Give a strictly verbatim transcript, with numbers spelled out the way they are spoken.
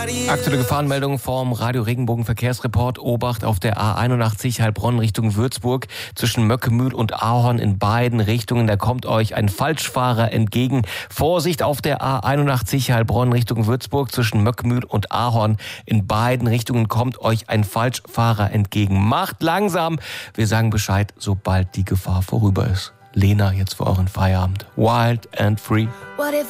Aktuelle Gefahrenmeldung vom Radio Regenbogen Verkehrsreport. Obacht auf der A einundachtzig Heilbronn Richtung Würzburg zwischen Möckemühl und Ahorn in beiden Richtungen. Da kommt euch ein Falschfahrer entgegen. Vorsicht auf der A einundachtzig Heilbronn Richtung Würzburg zwischen Möckemühl und Ahorn in beiden Richtungen kommt euch ein Falschfahrer entgegen. Macht langsam. Wir sagen Bescheid, sobald die Gefahr vorüber ist. Lena, jetzt für euren Feierabend. Wild and free. What if